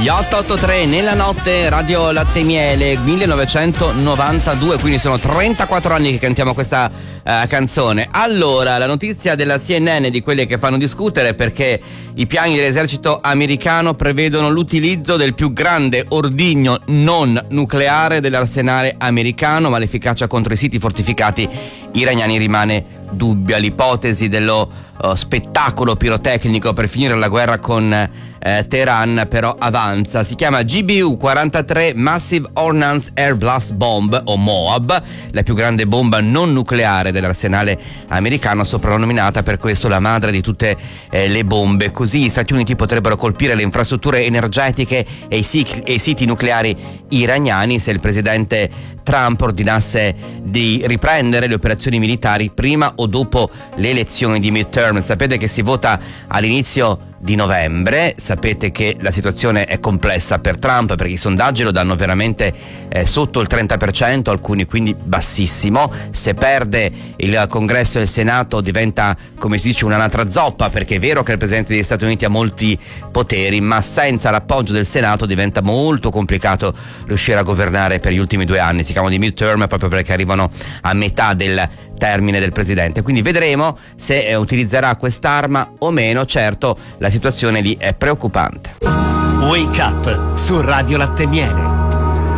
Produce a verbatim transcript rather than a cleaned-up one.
otto otto tre nella notte, Radio Latte Miele, millenovecentonovantadue, quindi sono trentaquattro anni che cantiamo questa uh, canzone. Allora, la notizia della C N N, di quelle che fanno discutere, perché i piani dell'esercito americano prevedono l'utilizzo del più grande ordigno non nucleare dell'arsenale americano, ma l'efficacia contro i siti fortificati iraniani rimane dubbia. L'ipotesi dello uh, spettacolo pirotecnico per finire la guerra con eh, Teheran però avanza. Si chiama G B U quarantatré Massive Ordnance Air Blast Bomb, o MOAB, la più grande bomba non nucleare dell'arsenale americano, soprannominata per questo la madre di tutte eh, le bombe. Così gli Stati Uniti potrebbero colpire le infrastrutture energetiche e i, sit- e i siti nucleari iraniani se il presidente Trump ordinasse di riprendere le operazioni militari prima o dopo le elezioni di midterm. Sapete che si vota all'inizio di novembre, sapete che la situazione è complessa per Trump perché i sondaggi lo danno veramente eh, sotto il trenta per cento, alcuni quindi bassissimo. Se perde il Congresso e il Senato diventa, come si dice, un'altra zoppa, perché è vero che il Presidente degli Stati Uniti ha molti poteri, ma senza l'appoggio del Senato diventa molto complicato riuscire a governare per gli ultimi due anni. Si chiamano di midterm proprio perché arrivano a metà del termine del presidente, quindi vedremo se eh, utilizzerà quest'arma o meno. Certo, la situazione lì è preoccupante. Wake Up su Radio Latte Miele.